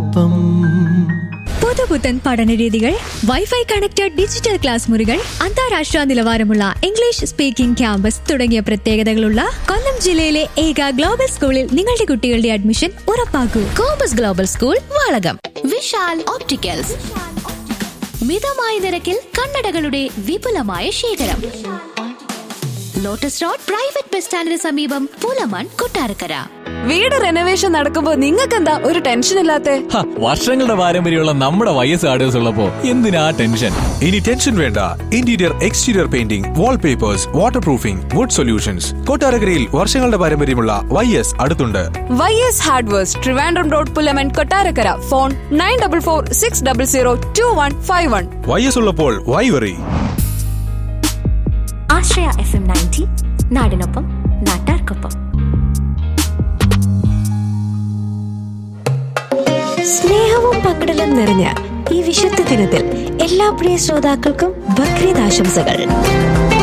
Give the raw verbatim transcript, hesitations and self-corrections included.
നാടിനൊപ്പം. പുതുപുത്തൻ പഠനരീതികൾ, wifi connected digital class മുറികൾ, അന്താരാഷ്ട്ര നിലവാരമുള്ള ഇംഗ്ലീഷ് സ്പീക്കിംഗ് ക്യാമ്പസ് തുടങ്ങിയ പ്രത്യേകതകളുള്ള കൊല്ലം ജില്ലയിലെ ഏക ഗ്ലോബൽ സ്കൂളിൽ നിങ്ങളുടെ കുട്ടികളുടെ admission ഉറപ്പാക്കൂ. Compass global school, Valakom. Vishal opticals, മിതമായ നിരക്കിൽ കണ്ണടകളുടെ വിപുലമായ ശേഖരം. ലോട്ടസ് റോഡ് പ്രൈവറ്റ് ബസ് സ്റ്റാൻഡിന് സമീപം, പൂലമാൻ, കൊട്ടാരക്കര. വീട് റെനോവേഷൻ നടക്കുമ്പോ നിങ്ങൾക്കെന്താ ഒരു ടെൻഷൻ ഇല്ലാത്തെ? വർഷങ്ങളുടെ പാരമ്പര്യമുള്ള നമ്മുടെ വൈ എസ് ആർഡേഴ്സ് ഉള്ളപ്പോ എന്തിനാ ടെൻഷൻ? ഇനി ടെൻഷൻ വേണ്ട. Interior exterior painting, wallpapers, water proofing, would solutions. കൊട്ടാരക്കരയിൽ വർഷങ്ങളുടെ പാരമ്പര്യമുള്ള വൈ എസ് അടുത്തുണ്ട്. Y S hardwares, Trivandrum road, Pulaman, Kottarakkara. Phone nine double four six double zero to one five one. Y S ഉള്ളപ്പോൾ Y worry. ആശ്രയ F M ninety, നാടിനൊപ്പം നാട്ടാർക്കൊപ്പം. സ്നേഹവും പങ്കിടലും നിറഞ്ഞ ഈ വിശുദ്ധ ദിനത്തിൽ എല്ലാ പ്രിയ ശ്രോതാക്കൾക്കും ബക്രീദ് ആശംസകൾ.